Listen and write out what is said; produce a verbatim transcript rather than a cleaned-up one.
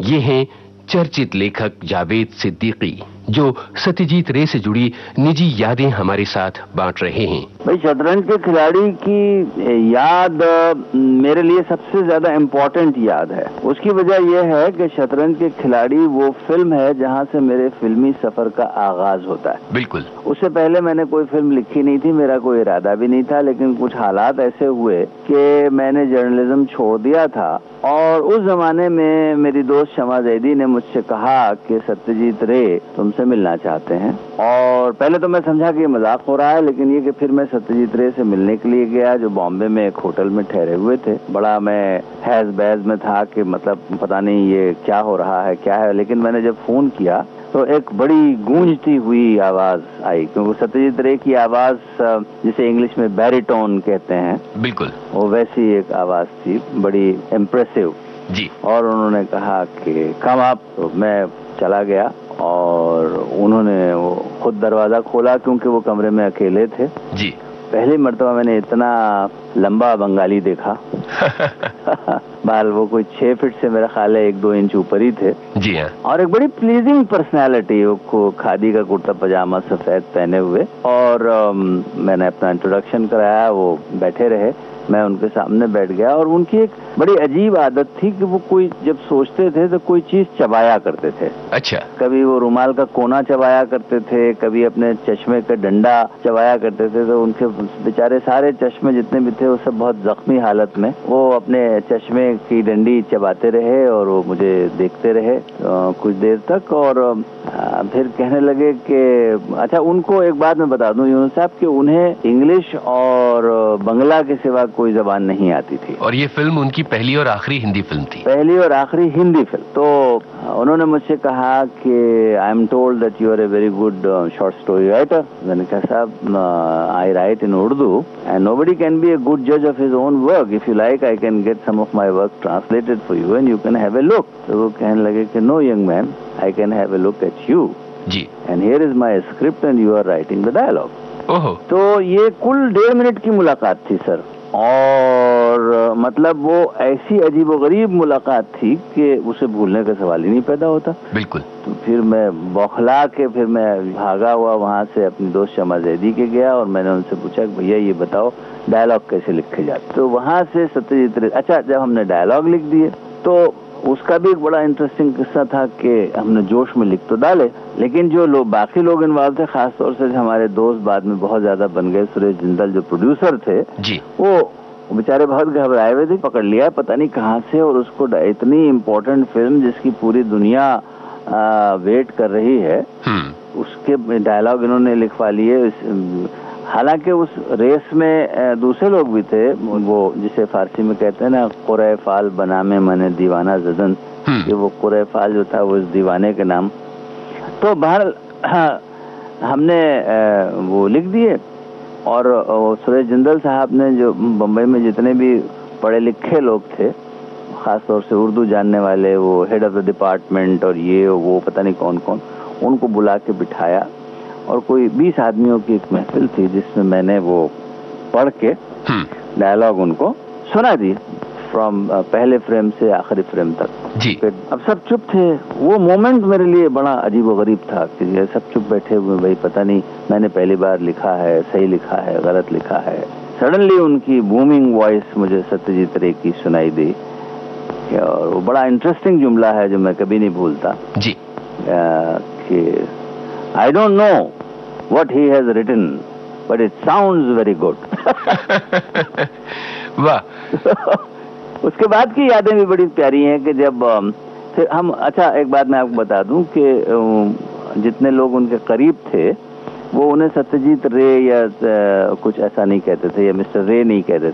ये हैं चर्चित लेखक जावेद सिद्दीकी, जो सत्यजीत रे से जुड़ी निजी यादें हमारे साथ बांट रहे हैं। भाई, शतरंज के खिलाड़ी की याद मेरे लिए सबसे ज्यादा इम्पोर्टेंट याद है। उसकी वजह यह है कि शतरंज के खिलाड़ी वो फिल्म है जहां से मेरे फिल्मी सफर का आगाज होता है। बिल्कुल। उससे पहले मैंने कोई फिल्म लिखी नहीं थी, मेरा कोई इरादा भी नहीं था, लेकिन कुछ हालात ऐसे हुए कि मैंने जर्नलिज्म छोड़ दिया था। और उस जमाने में मेरी दोस्त शमा जैदी ने मुझसे कहा कि सत्यजीत रे तुमसे मिलना चाहते हैं। और पहले तो मैं समझा कि मजाक हो रहा है, लेकिन ये कि फिर मैं सत्यजीत रे से मिलने के लिए गया, जो बॉम्बे में एक होटल में ठहरे हुए थे। बड़ा मैं हैज बैज में था कि मतलब पता नहीं ये क्या हो रहा है क्या है। लेकिन मैंने जब फोन किया तो एक बड़ी गूंजती हुई आवाज आई, क्योंकि सत्यजीत रे की आवाज जिसे इंग्लिश में बैरिटोन कहते हैं, बिल्कुल, वो वैसी एक आवाज थी, बड़ी इम्प्रेसिव जी। और उन्होंने कहा कि कम आप, तो मैं चला गया और उन्होंने वो खुद दरवाजा खोला, क्योंकि वो कमरे में अकेले थे जी। पहली मर्तबा मैंने इतना लंबा बंगाली देखा। बाल वो कोई छह फीट से मेरा ख्याल है एक दो इंच ऊपर ही थे। जी हाँ। और एक बड़ी प्लीजिंग पर्सनैलिटी, वो खादी का कुर्ता पजामा सफेद पहने हुए। और um, मैंने अपना इंट्रोडक्शन कराया, वो बैठे रहे, मैं उनके सामने बैठ गया। और उनकी एक बड़ी अजीब आदत थी कि वो कोई जब सोचते थे तो कोई चीज चबाया करते थे। अच्छा। कभी वो रुमाल का कोना चबाया करते थे, कभी अपने चश्मे का डंडा चबाया करते थे। तो उनके बेचारे सारे चश्मे जितने भी थे वो सब बहुत जख्मी हालत में, वो अपने चश्मे की डंडी चबाते रहे और वो मुझे देखते रहे आ, कुछ देर तक। और आ, फिर कहने लगे कि अच्छा, उनको एक बात मैं बता दूं यूनुस साहब कि उन्हें इंग्लिश और बंगला के सिवा कोई जबान नहीं आती थी। और ये फिल्म उनकी पहली और आखिरी हिंदी फिल्म थी। पहली और आखिरी हिंदी फिल्म। तो उन्होंने मुझसे कहा कि I am told that you R a very good short story writer. मैंने कहा साहब, आई right in Urdu and nobody can be a good जज of his own work. If you like I can get some of my work translated for you and you can have a look. तो वो कहने लगे कि no young man, I can have a look at you ji, and here is my script and you are writing the dialogue. ओहो। तो ये कुल डेढ़ मिनट की मुलाकात थी सर। और मतलब वो ऐसी अजीबोगरीब मुलाकात थी कि उसे भूलने का सवाल ही नहीं पैदा होता। बिल्कुल। तो फिर मैं बौखला के फिर मैं भागा हुआ वहां से अपनी दोस्त शमा जैदी के गया और मैंने उनसे पूछा कि भैया ये बताओ डायलॉग कैसे लिखे जाते। तो वहां से सत्यजीत रे, अच्छा जब हमने डायलॉग लिख दिए तो उसका भी एक बड़ा इंटरेस्टिंग किस्सा था कि हमने जोश में लिख तो डाले, लेकिन जो लोग बाकी लोग इन्वॉल्व थे, खासतौर से हमारे दोस्त बाद में बहुत ज्यादा बन गए, सुरेश जिंदल जो प्रोड्यूसर थे जी, वो बेचारे बहुत घबराए हुए थे। पकड़ लिया पता नहीं कहाँ से, और उसको इतनी इम्पोर्टेंट फिल्म जिसकी पूरी दुनिया आ, वेट कर रही है, उसके डायलॉग इन्होंने लिखवा लिए। हालांकि उस रेस में दूसरे लोग भी थे, वो जिसे फारसी में कहते हैं ना कुरै फाल बना में मने दीवाना जदन, कि वो कुरै फाल जो था वो इस दीवाने के नाम। तो बहर हाँ, हमने वो लिख दिए। और सुरेश जिंदल साहब ने, जो बम्बई में जितने भी पढ़े लिखे लोग थे, खासतौर से उर्दू जानने वाले, वो हेड ऑफ द डिपार्टमेंट और ये वो पता नहीं कौन कौन, उनको बुला के बिठाया और कोई बीस आदमियों की एक महफिल थी जिसमें मैंने वो पढ़ के डायलॉग उनको सुना दी, फ्रॉम पहले फ्रेम से आखिरी फ्रेम तक जी। अब सब चुप थे। वो मोमेंट मेरे लिए बड़ा अजीबोगरीब था कि ये सब चुप बैठे हुए, भाई पता नहीं मैंने पहली बार लिखा है, सही लिखा है, गलत लिखा है। सडनली उनकी बूमिंग वॉइस मुझे सत्यजीत रे की सुनाई दी और वो बड़ा इंटरेस्टिंग जुमला है जो मैं कभी नहीं भूलता जी, कि I don't know what he has written, but it sounds very good. वाह। उसके बाद की यादें भी बड़ी प्यारी हैं कि जब फिर हम, अच्छा एक बात मैं आपको बता दूं कि जितने लोग उनके करीब थे वो उन्हें सत्यजीत रे या कुछ ऐसा नहीं कहते थे, या मिस्टर रे नहीं कहते थे।